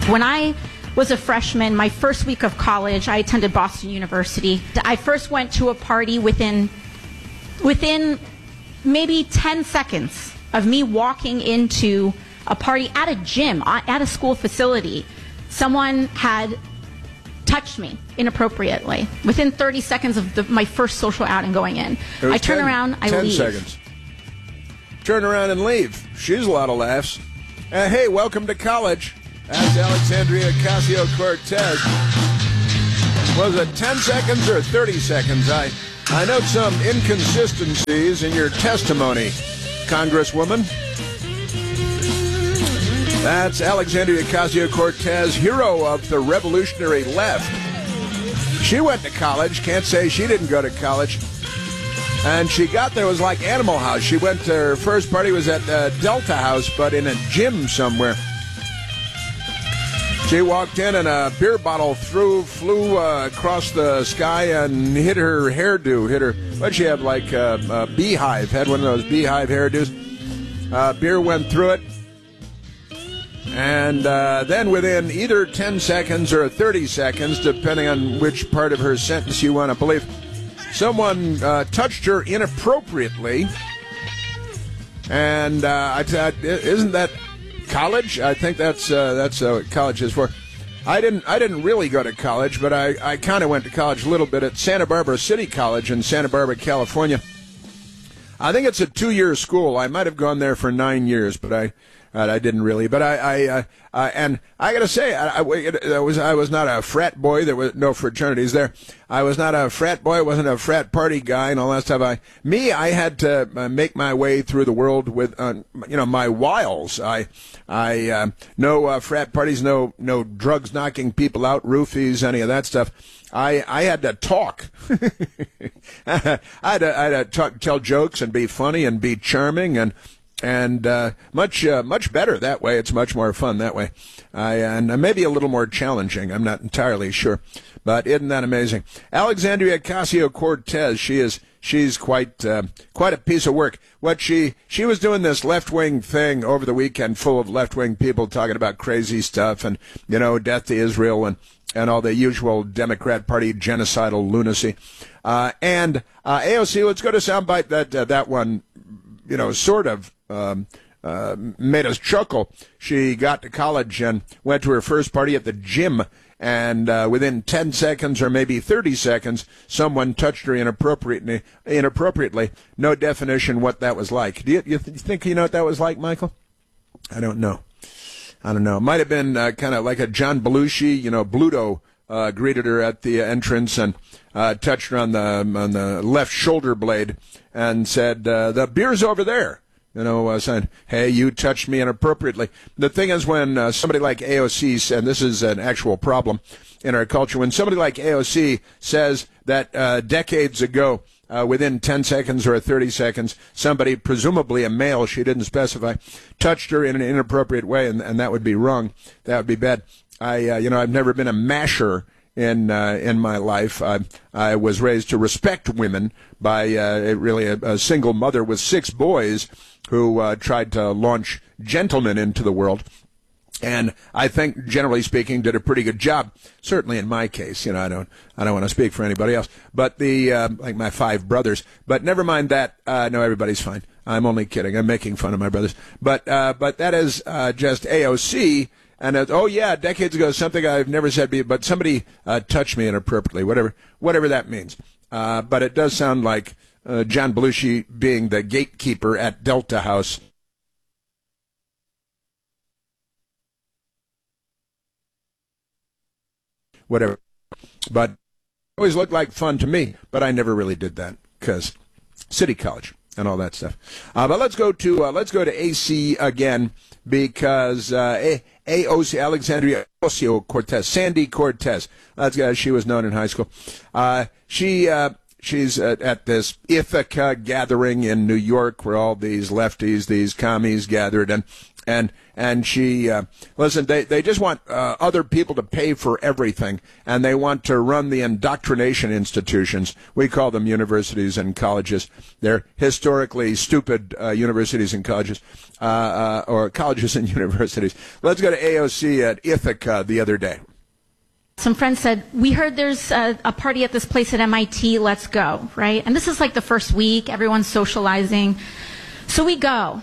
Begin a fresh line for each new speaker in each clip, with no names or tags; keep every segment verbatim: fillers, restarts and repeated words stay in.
When I was a freshman, my first week of college, I attended Boston University. I first went to a party within within maybe ten seconds of me walking into a party at a gym, at a school facility. Someone had touched me inappropriately within thirty seconds of the, my first social outing going in. I turn
ten,
around, I
ten
leave.
seconds. Turn around and leave. She's a lot of laughs. Uh, hey, welcome to college. That's Alexandria Ocasio-Cortez. Was it ten seconds or thirty seconds? I, I note some inconsistencies in your testimony, Congresswoman. That's Alexandria Ocasio-Cortez, hero of the revolutionary left. She went to college. Can't say she didn't go to college. And she got there, it was like Animal House. She went to her first party was at uh, Delta House, but in a gym somewhere. She walked in and a beer bottle threw, flew uh, across the sky and hit her hairdo. Hit her. What'd she have? Like uh, a beehive. Had one of those beehive hairdos. Uh, beer went through it. And uh, then within either ten seconds or thirty seconds, depending on which part of her sentence you want to believe, someone uh, touched her inappropriately. And uh, I, I, isn't that college? I think that's uh, that's uh, what college is for. I didn't I didn't really go to college, but I, I kind of went to college a little bit at Santa Barbara City College in Santa Barbara, California. I think it's a two-year school. I might have gone there for nine years, but I uh, I didn't really. But I, I uh, uh, and I got to say, I, I, it, was I was not a frat boy. There was no fraternities there. I was not a frat boy. I wasn't a frat party guy and all that stuff. I me, I had to uh, make my way through the world with uh, you know my wiles. I I uh, no uh, frat parties, no no drugs knocking people out, roofies, any of that stuff. I, I had to talk. I had to, I had to talk, tell jokes and be funny and be charming and and uh, much uh, much better that way. It's much more fun that way, I, and maybe a little more challenging. I'm not entirely sure, but isn't that amazing? Alexandria Ocasio-Cortez. She is she's quite uh, quite a piece of work. What she she was doing this left wing thing over the weekend, full of left wing people talking about crazy stuff and you know death to Israel and. and all the usual Democrat Party genocidal lunacy. Uh, and uh, A O C, let's go to soundbite that uh, that one, you know, sort of um, uh, made us chuckle. She got to college and went to her first party at the gym, and uh, within ten seconds or maybe thirty seconds, someone touched her inappropriately. Inappropriately. No definition what that was like. Do you, you th- think you know what that was like, Michael? I don't know. I don't know. It might have been uh, kind of like a John Belushi, you know, Bluto uh, greeted her at the entrance and uh, touched her on the on the left shoulder blade and said, uh, the beer's over there. You know, uh, saying, hey, you touched me inappropriately. The thing is when uh, somebody like A O C, and this is an actual problem in our culture, when somebody like A O C says that uh, decades ago, Uh, within ten seconds or thirty seconds, somebody, presumably a male, she didn't specify, touched her in an inappropriate way, and, and that would be wrong. That would be bad. I, uh, you know, I've never been a masher in uh, in my life. I, I was raised to respect women by uh, really a, a single mother with six boys who uh, tried to launch gentlemen into the world. And I think, generally speaking, did a pretty good job. Certainly in my case, you know, I don't, I don't want to speak for anybody else. But the, uh, like my five brothers. But never mind that. Uh, no, everybody's fine. I'm only kidding. I'm making fun of my brothers. But, uh, but that is uh, just A O C. And uh, oh yeah, decades ago, something I've never said, but somebody uh, touched me inappropriately. Whatever, whatever that means. Uh, but it does sound like uh, John Belushi being the gatekeeper at Delta House. Whatever. But it always looked like fun to me, but I never really did that because City College and all that stuff. Uh, but let's go to uh, let's go to A C again because uh, A- AOC, Alexandria Ocasio-Cortez, Sandy Cortez. That's uh, she was known in high school. Uh, she uh, she's at, at this Ithaca gathering in New York where all these lefties, these commies gathered, and And and she, uh, listen, they, they just want uh, other people to pay for everything, and they want to run the indoctrination institutions. We call them universities and colleges. They're historically stupid uh, universities and colleges, uh, uh, or colleges and universities. Let's go to A O C at Ithaca the other day.
Some friends said, we heard there's a, a party at this place at M I T, let's go, right? And this is like the first week, everyone's socializing. So we go.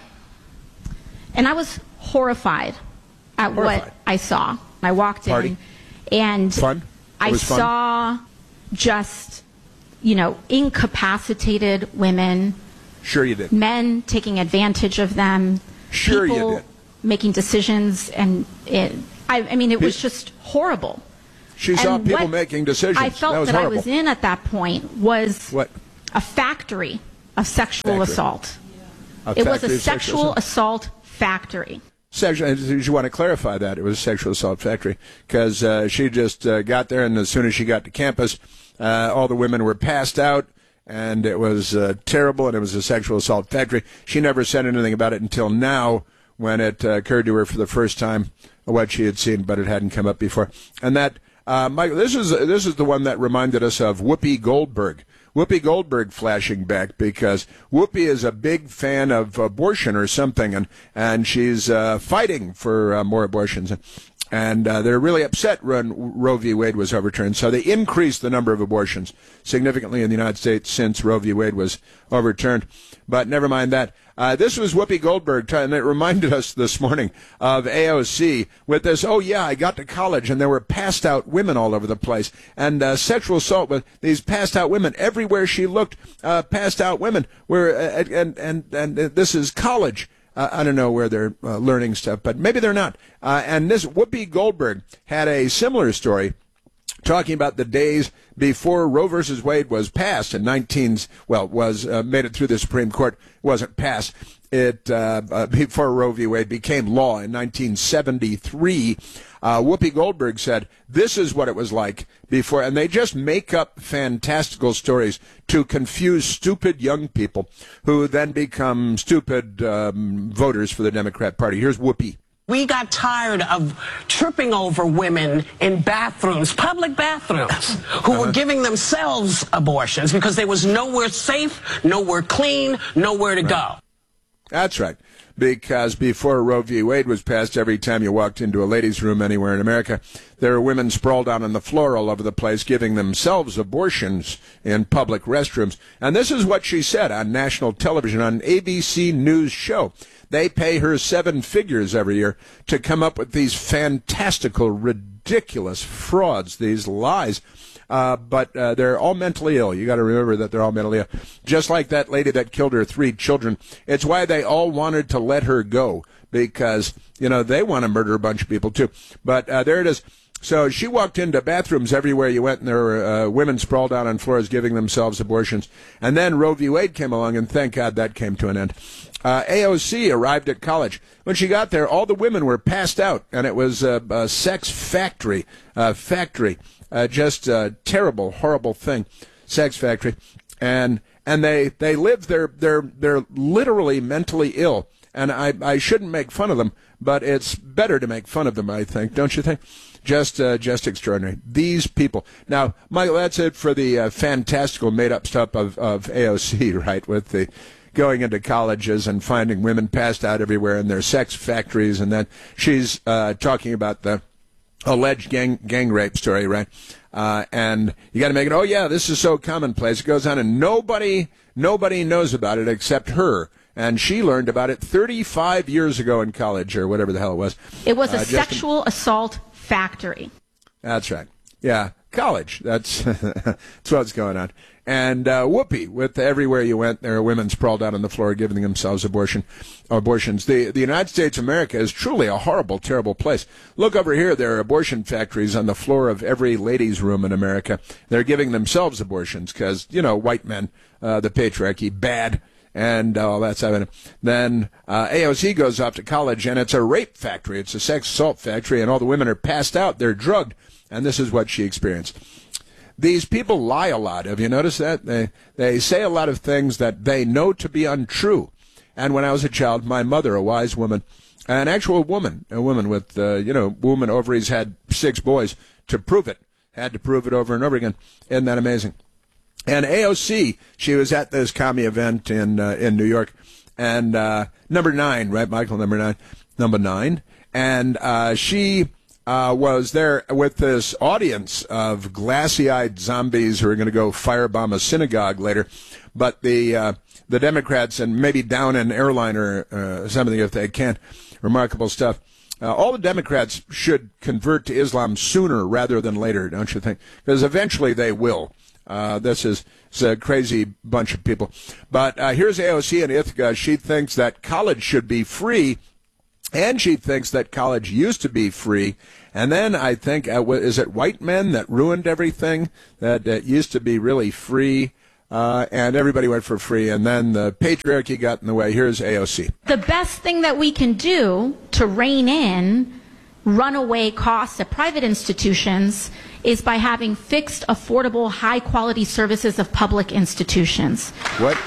And I was horrified at
horrified.
what I saw. I walked
Party.
in, and
Fun? It
I
was fun?
saw just, you know, incapacitated women,
Sure you did.
men taking advantage of them,
Sure you
people
did.
making decisions, and it, I, I mean, it was
Pe-
just horrible.
She saw
And
people
what
making decisions.
I felt
that was
that
horrible.
I was in at that point was
What?
a factory of sexual
Factory.
assault.
A
It was
factory
a
of
sexual assault factory.
Sexual, you want to clarify that. It was a sexual assault factory because uh, she just uh, got there, and as soon as she got to campus, uh, all the women were passed out, and it was uh, terrible, and it was a sexual assault factory. She never said anything about it until now when it uh, occurred to her for the first time what she had seen, but it hadn't come up before. And that, uh, Michael, this is, this is the one that reminded us of Whoopi Goldberg. Whoopi Goldberg flashing back because Whoopi is a big fan of abortion or something, and and she's uh, fighting for uh, more abortions. And uh, they're really upset when Roe v. Wade was overturned. So they increased the number of abortions significantly in the United States since Roe v. Wade was overturned. But never mind that. Uh, this was Whoopi Goldberg, and it reminded us this morning of A O C with this, oh, yeah, I got to college, and there were passed-out women all over the place, and uh, sexual assault with these passed-out women. Everywhere she looked, uh, passed-out women were, uh, and, and, and uh, this is college. Uh, I don't know where they're uh, learning stuff, but maybe they're not. Uh, and this Whoopi Goldberg had a similar story talking about the days before Roe versus Wade was passed in nineteen, well, was uh, made it through the Supreme Court, wasn't passed. It uh, uh, before Roe v. Wade became law in nineteen seventy-three. Uh, Whoopi Goldberg said this is what it was like before, and they just make up fantastical stories to confuse stupid young people who then become stupid um, voters for the Democrat Party. Here's Whoopi.
We got tired of tripping over women in bathrooms, public bathrooms, who
Uh-huh.
were giving themselves abortions because there was nowhere safe, nowhere clean, nowhere to go.
That's right. Because before Roe v. Wade was passed, every time you walked into a ladies' room anywhere in America, there were women sprawled out on the floor all over the place giving themselves abortions in public restrooms. And this is what she said on national television, on an A B C News show. They pay her seven figures every year to come up with these fantastical, ridiculous frauds, these lies. Uh, but uh, they're all mentally ill. You got to remember that they're all mentally ill. Just like that lady that killed her three children. It's why they all wanted to let her go, because, you know, they want to murder a bunch of people too. But uh, there it is. So she walked into bathrooms everywhere you went, and there were uh, women sprawled out on floors giving themselves abortions. And then Roe v. Wade came along, and thank God that came to an end. Uh, A O C arrived at college. When she got there, all the women were passed out, and it was a, a sex factory, uh, factory, uh, just a terrible, horrible thing, sex factory. And and they they live, they're they're they're literally mentally ill. And I I shouldn't make fun of them, but it's better to make fun of them, I think, don't you think? Just uh, just extraordinary. These people. Now, Michael, that's it for the uh, fantastical made-up stuff of, of A O C, right, with the going into colleges and finding women passed out everywhere in their sex factories. And then she's uh, talking about the alleged gang gang rape story, right? Uh, and you got to make it, oh, yeah, this is so commonplace. It goes on, and nobody nobody knows about it except her. And she learned about it thirty-five years ago in college, or whatever the hell it was.
It was a
Uh, just
sexual assault factory.
That's right. Yeah, college. That's that's what's going on. And uh, Whoopi, with everywhere you went, there are women sprawled out on the floor giving themselves abortion, abortions. The the United States of America is truly a horrible, terrible place. Look over here. There are abortion factories on the floor of every ladies' room in America. They're giving themselves abortions because, you know, white men, uh, the patriarchy, bad. And all that stuff. Then uh, A O C goes off to college, and it's a rape factory. It's a sex assault factory, and all the women are passed out. They're drugged, and this is what she experienced. These people lie a lot. Have you noticed that? They they say a lot of things that they know to be untrue. And when I was a child, my mother, a wise woman, An actual woman, a woman with, uh, you know, woman ovaries, had six boys to prove it. Had to prove it over and over again. Isn't that amazing? And A O C, she was at this commie event in uh, in New York, and uh, number nine, right, Michael, number nine, number nine, and uh, she uh, was there with this audience of glassy-eyed zombies who are going to go firebomb a synagogue later, but the uh, the Democrats, and maybe down an airliner uh, something if they can, remarkable stuff. Uh, all the Democrats should convert to Islam sooner rather than later, don't you think? Because eventually they will. Uh, this is it's a crazy bunch of people. But uh, here's A O C in Ithaca. She thinks that college should be free, and she thinks that college used to be free. And then I think, uh, is it white men that ruined everything, that it used to be really free, uh, and everybody went for free, and then the patriarchy got in the way. Here's A O C.
The best thing that we can do to rein in runaway costs at private institutions is by having fixed, affordable, high-quality services of public institutions.
What?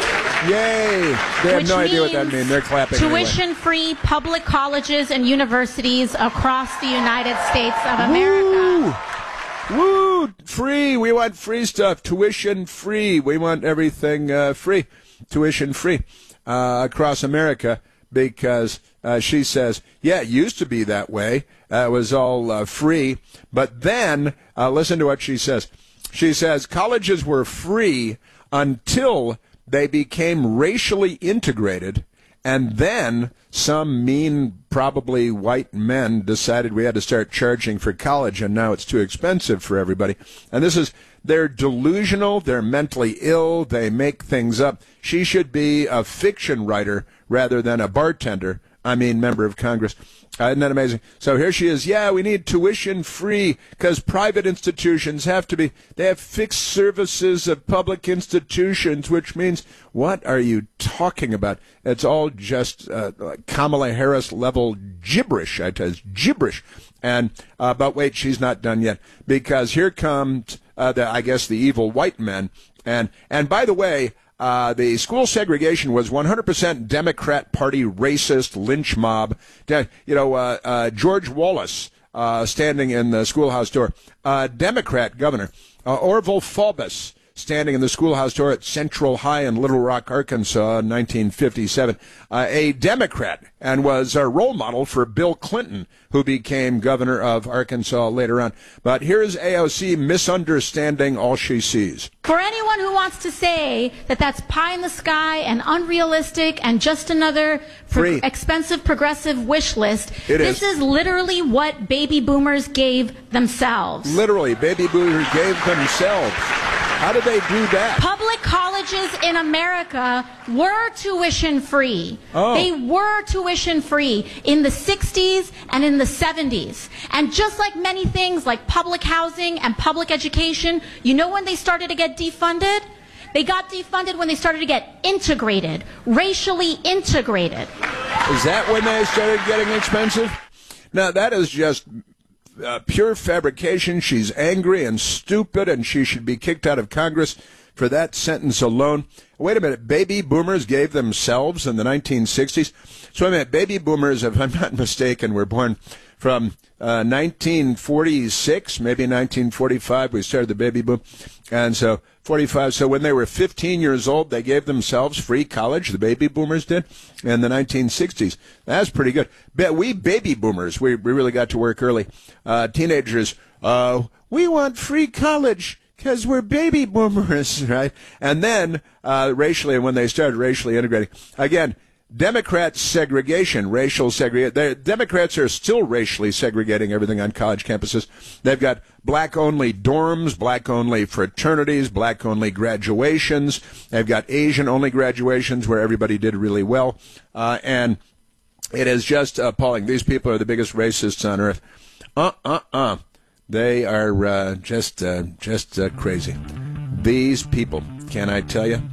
Yay! They have
Which
no idea what that
means
means. They're clapping anyway.
Tuition-free public colleges and universities across the United States of America.
Woo! Woo! Free! We want free stuff. Tuition free. We want everything uh, free. Tuition free uh, across America, because uh, she says, yeah, it used to be that way. Uh, it was all uh, free. But then, uh, listen to what she says. She says colleges were free until they became racially integrated, and then some mean, probably white men decided we had to start charging for college, and now it's too expensive for everybody. And this is, they're delusional, they're mentally ill, they make things up. She should be a fiction writer rather than a bartender, I mean member of Congress. Uh, isn't that amazing? So here she is. Yeah, we need tuition free because private institutions have to be, they have fixed services of public institutions, which means, what are you talking about? It's all just uh, Kamala Harris level gibberish. I tell you, it's gibberish. And, uh, but wait, she's not done yet, because here comes, uh, the, I guess, the evil white men. And, and by the way, Uh, the school segregation was one hundred percent Democrat Party racist lynch mob. De- you know, uh, uh, George Wallace uh, standing in the schoolhouse door, uh, Democrat governor. Uh, Orville Faubus standing in the schoolhouse door at Central High in Little Rock, Arkansas in nineteen fifty-seven. Uh, a Democrat, and was a role model for Bill Clinton, who became governor of Arkansas later on. But here's A O C misunderstanding all she sees.
For anyone who wants to say that that's pie in the sky and unrealistic and just another pro- expensive progressive wish list,
it
this is. is literally what baby boomers gave themselves.
Literally, baby boomers gave themselves. How did they do that?
Public colleges in America were tuition free.
Oh.
They were tuition free in the sixties and in the seventies. And just like many things like public housing and public education, you know when they started to get defunded? They got defunded when they started to get integrated, racially integrated.
Is that when they started getting expensive? Now, that is just Uh, pure fabrication. She's angry and stupid, and she should be kicked out of Congress for that sentence alone. Wait a minute, baby boomers gave themselves in the nineteen sixties? So wait a minute, baby boomers, if I'm not mistaken, were born from uh, nineteen forty-six, maybe nineteen forty-five. We started the baby boom, and so forty-five. So when they were fifteen years old, they gave themselves free college. The baby boomers did in the nineteen sixties. That's pretty good. But we baby boomers, we, we really got to work early. Uh, teenagers, uh, we want free college because we're baby boomers, right? And then uh, racially, when they started racially integrating, again, Democrat segregation, racial segregation. Democrats are still racially segregating everything on college campuses. They've got black-only dorms, black-only fraternities, black-only graduations. They've got Asian-only graduations where everybody did really well. Uh, and it is just appalling. These people are the biggest racists on earth. Uh-uh-uh. They are uh, just, uh, just uh, crazy. These people, can I tell you?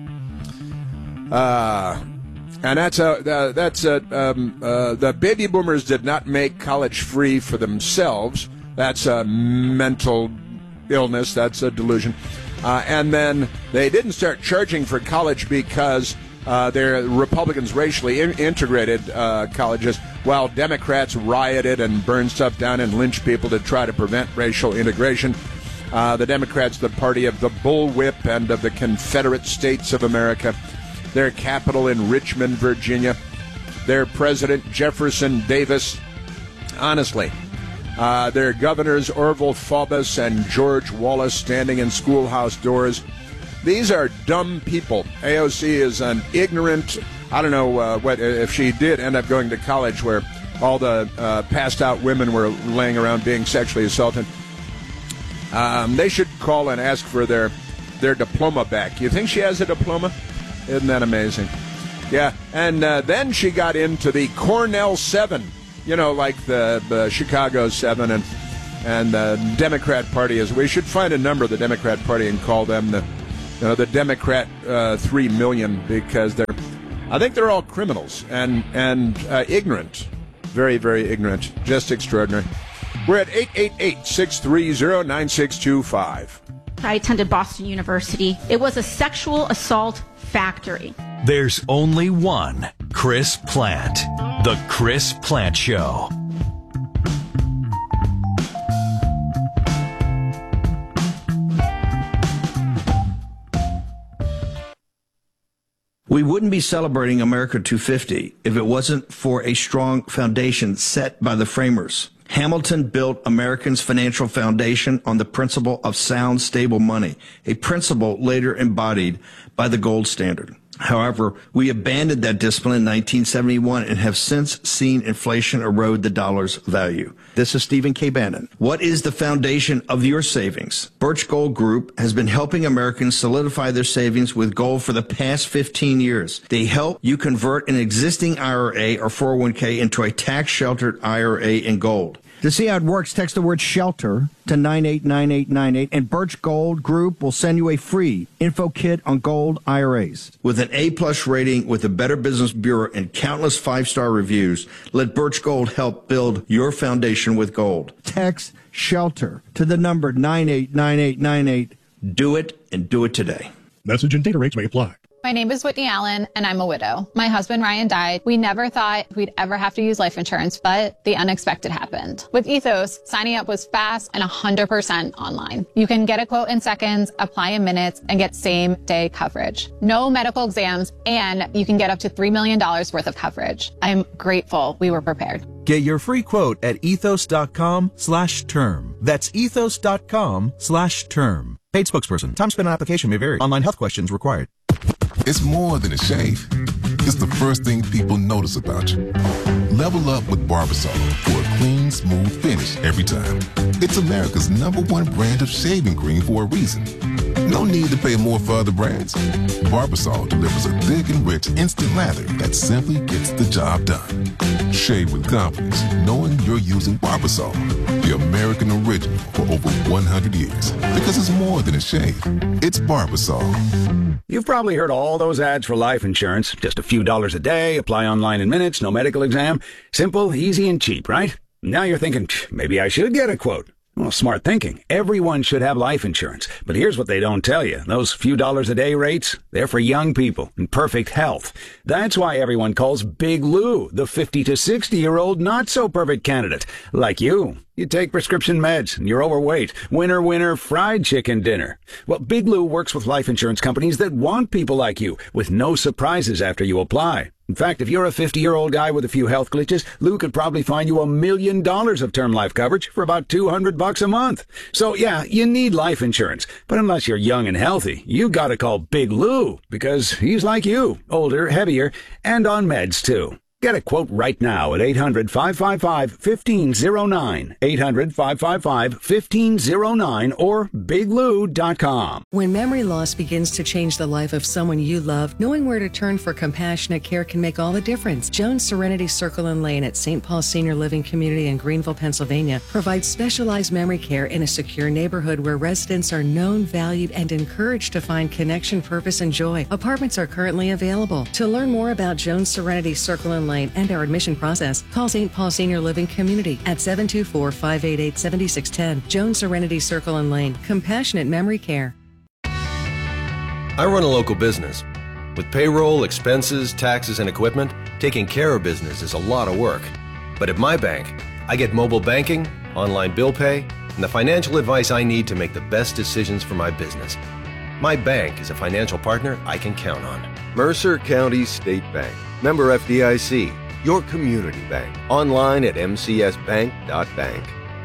Uh... And that's uh, uh, that's uh, um, uh, the baby boomers did not make college free for themselves. That's a mental illness. That's a delusion. Uh, and then they didn't start charging for college because Uh, they're Republicans racially in- integrated uh, colleges, while Democrats rioted and burned stuff down and lynched people to try to prevent racial integration. Uh, the Democrats, the party of the bullwhip and of the Confederate States of America. Their capital in Richmond, Virginia. Their president, Jefferson Davis. Honestly, uh, their governors, Orville Faubus and George Wallace, standing in schoolhouse doors. These are dumb people. A O C is an ignorant, I don't know uh, what if she did end up going to college where all the uh, passed out women were laying around being sexually assaulted. Um, they should call and ask for their, their diploma back. You think she has a diploma? Isn't that amazing? Yeah, and uh, then she got into the Cornell Seven, you know, like the, the Chicago Seven, and and the Democrat Party is. We should find a number of the Democrat Party and call them the you know, the Democrat uh, three million, because they're, I think they're all criminals and and uh, ignorant, very very ignorant, just extraordinary. We're at eight eight eight, six three zero, nine six two five.
I attended Boston University. It was a sexual assault factory.
There's only one Chris Plante. The Chris Plante Show.
We wouldn't be celebrating America two fifty if it wasn't for a strong foundation set by the framers. Hamilton built Americans' financial foundation on the principle of sound, stable money, a principle later embodied by the gold standard. However, we abandoned that discipline in nineteen seventy-one and have since seen inflation erode the dollar's value. This is Stephen K. Bannon. What is the foundation of your savings? Birch Gold Group has been helping Americans solidify their savings with gold for the past fifteen years. They help you convert an existing I R A or four oh one k into a tax-sheltered I R A in gold.
To see how it works, text the word SHELTER to nine eight nine eight nine eight, and Birch Gold Group will send you a free info kit on gold I R As.
With an A-plus rating with the Better Business Bureau and countless five-star reviews, let Birch Gold help build your foundation with gold.
Text SHELTER to the number nine eight nine eight nine eight.
Do it, and do it today.
Message and data rates may apply.
My name is Whitney Allen, and I'm a widow. My husband, Ryan, died. We never thought we'd ever have to use life insurance, but the unexpected happened. With Ethos, signing up was fast and one hundred percent online. You can get a quote in seconds, apply in minutes, and get same-day coverage. No medical exams, and you can get up to three million dollars worth of coverage. I'm grateful we were prepared.
Get your free quote at ethos.com slash term. That's ethos.com slash term. Paid spokesperson. Time spent on application may vary. Online health questions required.
It's more than a shave. It's the first thing people notice about you. Level up with Barbasol for a clean, smooth finish every time. It's America's number one brand of shaving cream for a reason. No need to pay more for other brands. Barbasol delivers a thick and rich instant lather that simply gets the job done. Shave with confidence, knowing you're using Barbasol, the American original for over one hundred years. Because it's more than a shave. It's Barbasol.
You've probably heard all those ads for life insurance. Just a few dollars a day, apply online in minutes, no medical exam. Simple, easy, and cheap, right? Now you're thinking, maybe I should get a quote. Well, smart thinking. Everyone should have life insurance. But here's what they don't tell you. Those few dollars a day rates, they're for young people in perfect health. That's why everyone calls Big Lou the fifty to sixty-year-old not-so-perfect candidate. Like you. You take prescription meds, and you're overweight. Winner, winner, fried chicken dinner. Well, Big Lou works with life insurance companies that want people like you, with no surprises after you apply. In fact, if you're a fifty-year-old guy with a few health glitches, Lou could probably find you a million dollars of term life coverage for about two hundred bucks a month. So, yeah, you need life insurance. But unless you're young and healthy, you gotta call Big Lou, because he's like you, older, heavier, and on meds, too. Get a quote right now at eight hundred, five five five, one five zero nine, eight hundred, five five five, one five zero nine, or big lou dot com.
When memory loss begins to change the life of someone you love, knowing where to turn for compassionate care can make all the difference. Jones Serenity Circle and Lane at Saint Paul Senior Living Community in Greenville, Pennsylvania provides specialized memory care in a secure neighborhood where residents are known, valued, and encouraged to find connection, purpose, and joy. Apartments are currently available. To learn more about Jones Serenity Circle and Lane and our admission process, call Saint Paul Senior Living Community at seven two four, five eight eight, seven six one zero. Jones Serenity Circle and Lane. Compassionate memory care.
I run a local business.
With payroll, expenses, taxes, and equipment, taking care of business is a lot of work. But at my bank, I get mobile banking, online bill pay, and the financial advice I need to make the best decisions for my business. My bank is a financial partner I can count on.
Mercer County State Bank. Member F D I C. Your community bank. Online at m c s bank dot bank.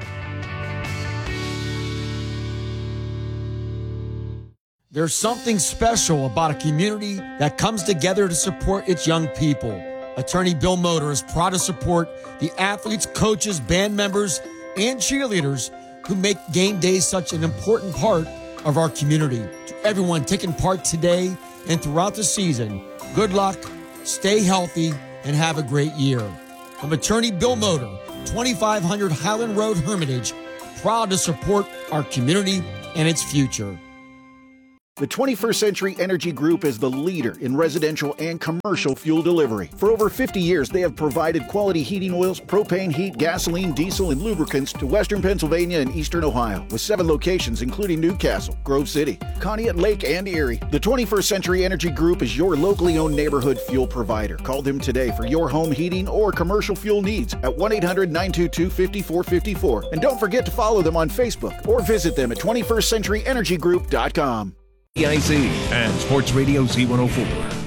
There's something special about a community that comes together to support its young people. Attorney Bill Moder is proud to support the athletes, coaches, band members, and cheerleaders who make game day such an important part of our community. To everyone taking part today and throughout the season, good luck, stay healthy, and have a great year. From Attorney Bill Moder, twenty-five hundred Highland Road, Hermitage, proud to support our community and its future.
The twenty-first Century Energy Group is the leader in residential and commercial fuel delivery. For over fifty years, they have provided quality heating oils, propane, heat, gasoline, diesel, and lubricants to Western Pennsylvania and Eastern Ohio, with seven locations including Newcastle, Grove City, Conneaut Lake, and Erie. The twenty-first Century Energy Group is your locally owned neighborhood fuel provider. Call them today for your home heating or commercial fuel needs at one eight hundred nine two two five four five four. And don't forget to follow them on Facebook or visit them at twenty-first century energy group dot com.
E I C and Sports Radio Z one oh four.